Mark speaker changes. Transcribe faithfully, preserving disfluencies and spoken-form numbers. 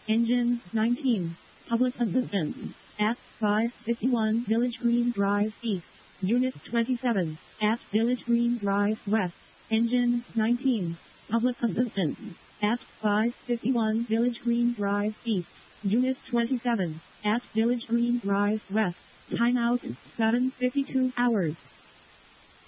Speaker 1: Engine nineteen. Public assistance. At five fifty-one Village Green Drive East. Unit twenty-seven. At Village Green Drive West. Engine nineteen. Public assistance. At five fifty-one Village Green Drive East. Unit twenty-seven. At Village Green Drive West. Timeout seven fifty-two hours.